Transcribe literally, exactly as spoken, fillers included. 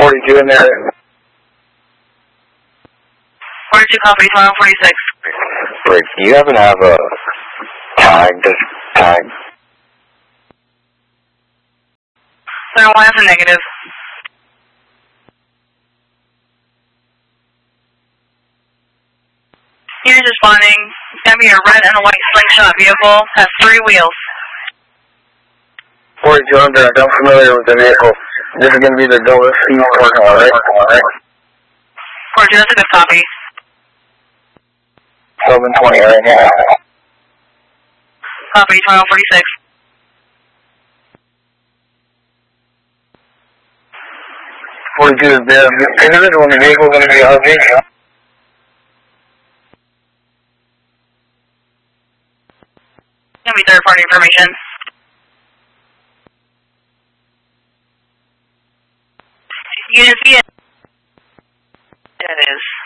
forty-two in there. forty-two copy, twelve forty-six. Rick, do you happen to have a tag, this tag? Center one is a negative. Unit responding. It's going to be a red and a white slingshot vehicle. Has three wheels. forty-two hundred, I'm familiar with the vehicle. This is going to be the double C working on, right? forty-two, that's a good copy. seven twenty right now. Copy, twelve forty-six. forty-two is the individual in the vehicle going to be R V. Going to be third party information. Unit V. That is.